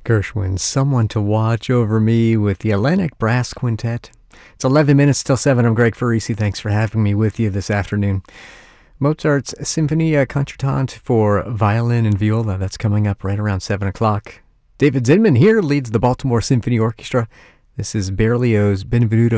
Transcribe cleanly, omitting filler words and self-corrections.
Gershwin, Someone to Watch Over Me with the Atlantic Brass Quintet. It's 11 minutes till 7. I'm Greg Farisi. Thanks for having me with you this afternoon. Mozart's Symphonia Concertante for violin and viola. That's coming up right around 7 o'clock. David Zinman here leads the Baltimore Symphony Orchestra. This is Berlioz' Benvenuto